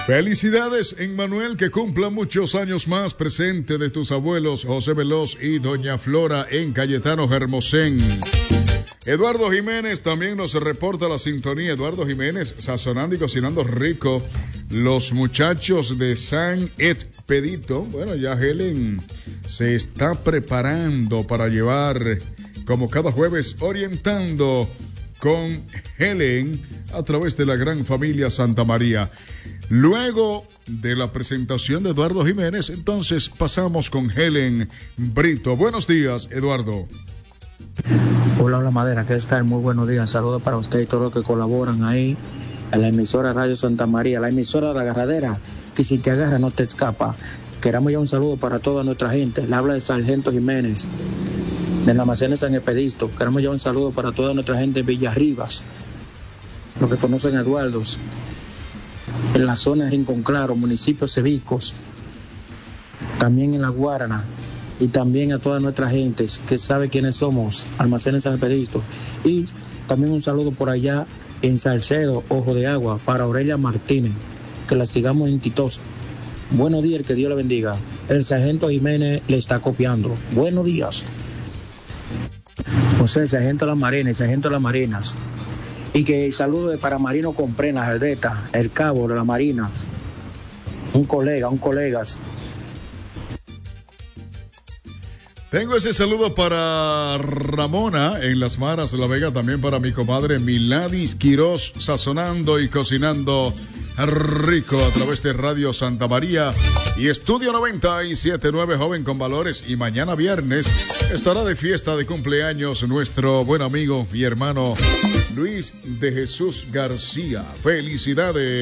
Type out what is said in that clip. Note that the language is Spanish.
Felicidades, Emmanuel, que cumpla muchos años más, presente de tus abuelos José Veloz y doña Flora en Cayetano Hermosén. Eduardo Jiménez también nos reporta la sintonía. Eduardo Jiménez, sazonando y cocinando rico. Los muchachos de San Expedito. Bueno, ya Helen se está preparando para llevar, como cada jueves, orientando con Helen a través de la gran familia Santa María. Luego de la presentación de Eduardo Jiménez, entonces pasamos con Helen Brito. Buenos días, Eduardo. Hola, Madera, ¿qué tal? Muy buenos días. Saludos para usted y todos los que colaboran ahí en la emisora Radio Santa María, la emisora de la agarradera, que si te agarra no te escapa. Queramos ya un saludo para toda nuestra gente. Le habla el Sargento Jiménez, del almacén de San Expedito. Queremos ya un saludo para toda nuestra gente en Villarribas, los que conocen a Eduardos, en la zona de Rincón Claro, municipio Cebicos, también en La Guarana, y también a toda nuestra gente que sabe quiénes somos, Almacenes San Expedito. Y también un saludo por allá en Salcedo, Ojo de Agua, para Aurelia Martínez, que la sigamos en Titosa. Buenos días, que Dios le bendiga. El Sargento Jiménez le está copiando. Buenos días. José, Sargento de la Marina y Sargento de las Marinas. Y que el saludo de para Marino Comprena, Jardeta, el cabo de las Marinas. Un colegas. Tengo ese saludo para Ramona en Las Maras de la Vega, también para mi comadre Miladis Quirós, sazonando y cocinando rico a través de Radio Santa María y Estudio 97.9, joven con valores. Y mañana viernes estará de fiesta de cumpleaños nuestro buen amigo y hermano Luis de Jesús García. Felicidades.